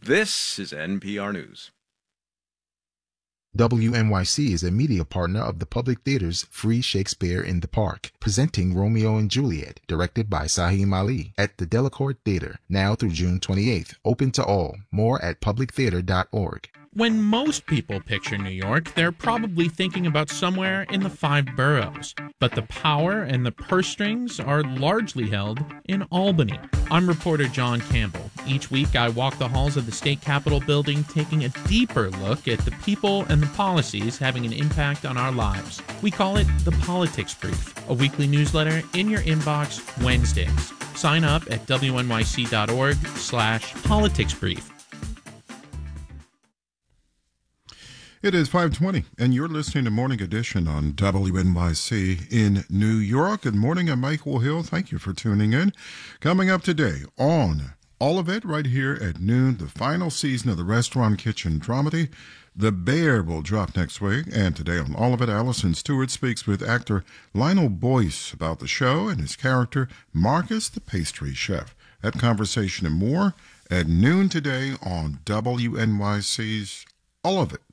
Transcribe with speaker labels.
Speaker 1: This is NPR News.
Speaker 2: WNYC is a media partner of the Public Theater's Free Shakespeare in the Park, presenting Romeo and Juliet, directed by Saheem Ali, at the Delacorte Theater, now through June 28th. Open to all. More at publictheater.org.
Speaker 3: When most people picture New York, they're probably thinking about somewhere in the 5 boroughs. But the power and the purse strings are largely held in Albany. I'm reporter John Campbell. Each week I walk the halls of the state capitol building, taking a deeper look at the people and the policies having an impact on our lives. We call it the Politics Brief, a weekly newsletter in your inbox Wednesdays. Sign up at wnyc.org/politicsbrief.
Speaker 4: It is 5:20, and you're listening to Morning Edition on WNYC in New York. Good morning, I'm Michael Hill. Thank you for tuning in. Coming up today on All of It, right here at noon, the final season of the Restaurant Kitchen Dramedy. The Bear will drop next week, and today on All of It, Allison Stewart speaks with actor Lionel Boyce about the show and his character, Marcus the Pastry Chef. That conversation and more at noon today on WNYC's All of It.